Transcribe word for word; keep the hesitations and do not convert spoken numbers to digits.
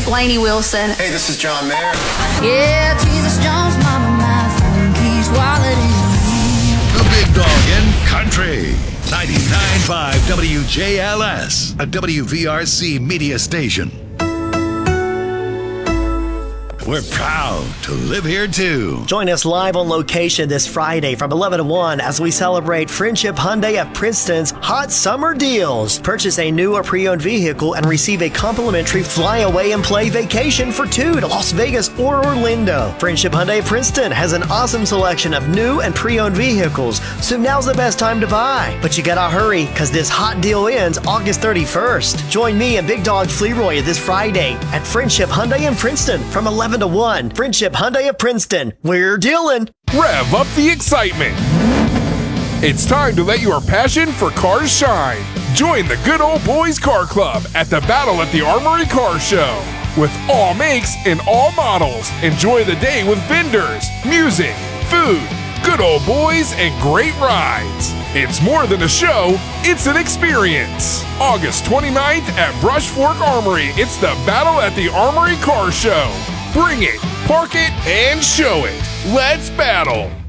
it's Lainey Wilson. Hey, this is John Mayer. Yeah, Jesus Jones, mama, my phone keys, wallet in The Big Dog in Country. ninety-nine point five W J L S, a W V R C media station. We're proud to live here too. Join us live on location this Friday from eleven to one as we celebrate Friendship Hyundai of Princeton's Hot Summer Deals. Purchase a new or pre-owned vehicle and receive a complimentary fly away and play vacation for two to Las Vegas or Orlando. Friendship Hyundai of Princeton has an awesome selection of new and pre-owned vehicles, so now's the best time to buy. But you gotta hurry, because this hot deal ends August thirty-first. Join me and Big Dog Fleroy this Friday at Friendship Hyundai in Princeton from eleven to one. Friendship Hyundai of Princeton. We're dealing. Rev up the excitement. It's time to let your passion for cars shine. Join the Good Old Boys Car Club at the Battle at the Armory Car Show. With all makes and all models, enjoy the day with vendors, music, food, good old boys, and great rides. It's more than a show, it's an experience. August twenty-ninth at Brush Fork Armory, it's the Battle at the Armory Car Show. Bring it, park it, and show it. Let's battle.